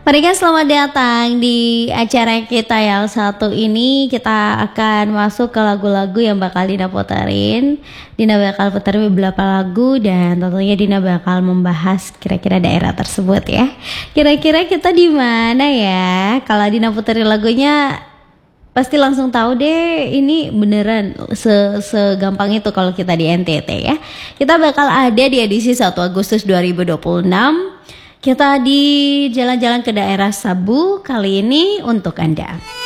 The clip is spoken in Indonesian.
Mereka selamat datang di acara kita yang satu ini. Kita akan masuk ke lagu-lagu yang bakal Dina puterin. Dina bakal puterin beberapa lagu dan tentunya Dina bakal membahas kira-kira daerah tersebut ya. Kira-kira kita di mana ya? Kalau Dina puterin lagunya pasti langsung tahu deh, ini beneran segampang itu kalau kita di NTT ya. Kita bakal ada di edisi 1 Agustus 2026. Kita di jalan-jalan ke daerah Sabu kali ini untuk Anda.